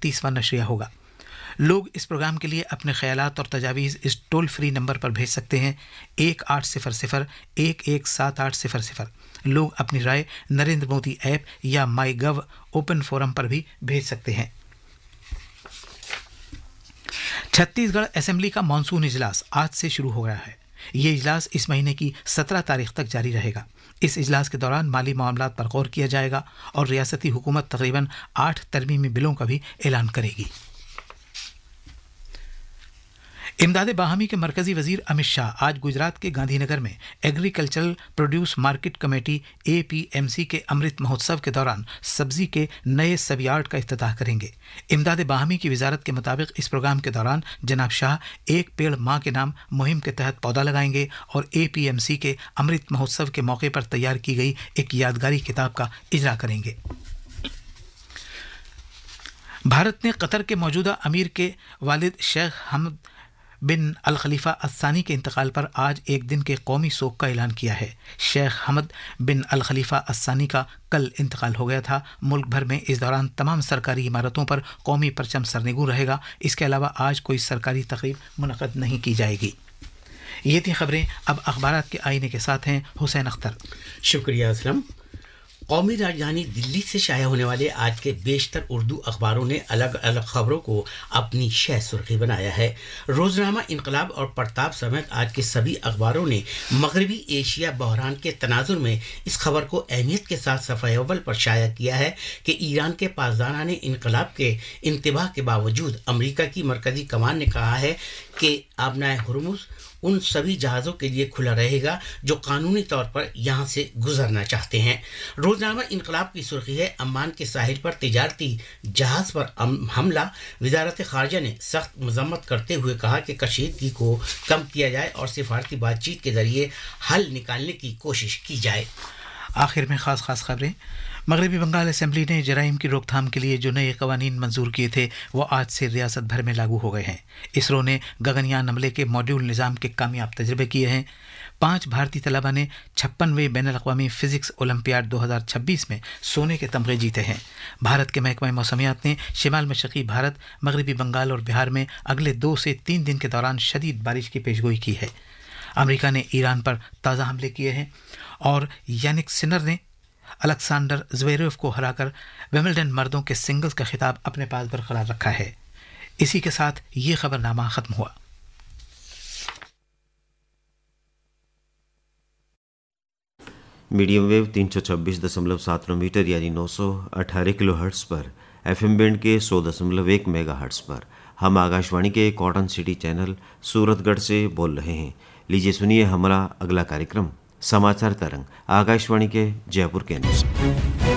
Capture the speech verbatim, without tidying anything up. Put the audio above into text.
तीसवां नशरिया होगा। लोग इस प्रोग्राम के लिए अपने ख्यालात और तजावीज़ इस टोल फ्री नंबर पर भेज सकते हैं एक आठ सिफर सिफर एक एक सात आठ सिफर सिफर। लोग अपनी राय नरेंद्र मोदी ऐप या माई गव ओपन फोरम पर भी भेज सकते हैं। छत्तीसगढ़ असेंबली का मानसून इजलास आज से शुरू हो गया है। ये इजलास इस महीने की सत्रह तारीख तक जारी रहेगा। इस इजलास के दौरान माली मामलात पर गौर किया जाएगा और रियासती हुकूमत तकरीबन आठ तरमीमी बिलों का भी ऐलान करेगी। इमदाद बाहमी के मरकजी वजीर अमित शाह आज गुजरात के गांधीनगर में agricultural produce market committee A P M C के अमृत महोत्सव के दौरान सब्जी के नए सबयार्ड का इफ्तिताह करेंगे। इमदाद बाहमी की वजारत के मुताबिक इस प्रोग्राम के दौरान जनाब शाह एक पेड़ माँ के नाम मुहिम के तहत पौधा लगाएंगे और ए पी एम सी के अमृत महोत्सव के मौके पर तैयार की गई एक यादगारी किताब का इजरा करेंगे। भारत ने कतर के मौजूदा अमीर के वालिद शेख हमद बिन अल खलीफा अस्सानी के इंतकाल पर आज एक दिन के कौमी शोक का ऐलान किया है। शेख हमद बिन अल खलीफा अस्सानी का कल इंतकाल हो गया था। मुल्क भर में इस दौरान तमाम सरकारी इमारतों पर कौमी परचम सरनिगू रहेगा। इसके अलावा आज कोई सरकारी तकरीब मुनक़द नहीं की जाएगी। ये थी खबरें। अब अखबारात के आईने के साथ हैं हुसैन अख्तर। शुक्रिया असलम। कौमी राजधानी दिल्ली से शाया होने वाले आज के बेशतर उर्दू अखबारों ने अलग अलग खबरों को अपनी शह सुर्खी बनाया है। रोजनामा इनकलाब और प्रताप समेत आज के सभी अखबारों ने मगरबी एशिया बहरान के तनाजुर में इस खबर को अहमियत के साथ सफ़े अव्वल पर शाया किया है कि ईरान के पासदाना ने इनकलाब के इंतबाह के बावजूद अमरीका की मरकजी कमान ने कहा है कि आबनाए हुर्मुज़ उन सभी जहाज़ों के लिए खुला रहेगा जो कानूनी तौर पर यहाँ से गुजरना चाहते हैं। रोजनामा इनकलाब की सुर्खी है अम्मान के साहिल पर तिजारती जहाज़ पर हमला। वजारत खारजा ने सख्त मजम्मत करते हुए कहा कि कशीदगी को कम किया जाए और सिफारती बातचीत के जरिए हल निकालने की कोशिश की जाए। आखिर में खास खास खबरें। मगरबी बंगाल असेंबली ने जराइम की रोकथाम के लिए जो नए कवानीन मंजूर किए थे वो आज से रियासत भर में लागू हो गए हैं। इसरो ने गगनयान हमले के मॉड्यूल निज़ाम के कामयाब तजर्बे किए हैं। पांच भारतीय तलबा ने छप्पनवें बैन अल-अक़वामी फिजिक्स ओलंपियाड दो हज़ार छब्बीस में सोने के तमगे जीते हैं। भारत के महकमा मौसमियात ने शिमाल मशरक़ी भारत, मगरबी बंगाल और बिहार में अगले दो से तीन दिन के दौरान शदीद बारिश की पेशगोई की है। अमेरिका ने ईरान पर ताज़ा हमले किए हैं और यानिक सिनर ने अलेक्जेंडर ज़्वेरेव को हराकर विंबलडन मर्दों के सिंगल्स का खिताब अपने पास बरकरार रखा है। इसी के साथ ये खबरनामा खत्म हुआ। मीडियम वेव तीन सौ छब्बीस दशमलव सात नौ मीटर यानी नौ सौ अठारह किलो हर्ट्स पर, एफएम बैंड के सौ दशमलव एक मेगा हर्ट्स पर हम आकाशवाणी के कॉटन सिटी चैनल सूरतगढ़ से बोल रहे हैं। लीजिए सुनिए हमारा अगला कार्यक्रम समाचार तरंग आकाशवाणी के जयपुर केंद्र से।